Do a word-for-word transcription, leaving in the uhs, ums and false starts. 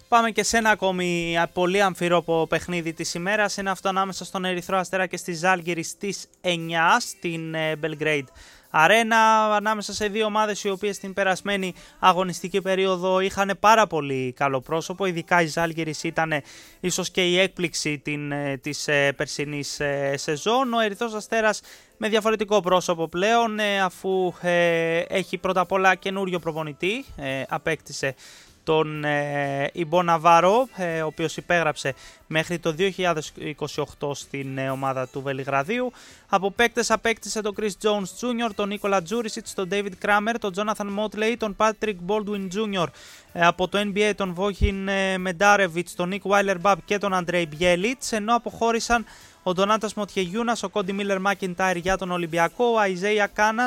Πάμε και σε ένα ακόμη πολύ αμφίροπο παιχνίδι της ημέρας. Είναι αυτό ανάμεσα στον Ερυθρό Αστέρα και στη Ζάλγκιρις στις εννιά στην Belgrade Αρένα, ανάμεσα σε δύο ομάδες οι οποίες στην περασμένη αγωνιστική περίοδο είχαν πάρα πολύ καλό πρόσωπο. Ειδικά η Ζάλγκιρις ήταν ίσως και η έκπληξη την, της περσινής σεζόν. Ο Ερυθρός Αστέρας με διαφορετικό πρόσωπο πλέον, αφού ε, έχει πρώτα απ' όλα καινούριο προπονητή, ε, απέκτησε τον ε, Ιμπό Ναβάρο, ε, ο οποίος υπέγραψε μέχρι το δύο χιλιάδες είκοσι οκτώ στην ε, ομάδα του Βελιγραδίου. Από παίκτες απέκτησε τον Chris Jones τζούνιορ, τον Νίκολα Τζούρισιτς, τον David Kramer, τον Jonathan Motley, τον Patrick Baldwin τζούνιορ, ε, από το N B A τον Vojin Medarevic, τον Nick Weiler-Babb και τον Andrei Bjelic, ενώ αποχώρησαν ο Ντονάτας Μοτιεγιούνας, ο Κόντι Μίλλερ Μάκιντάιρ για τον Ολυμπιακό, ο Αϊζέια Κάναν,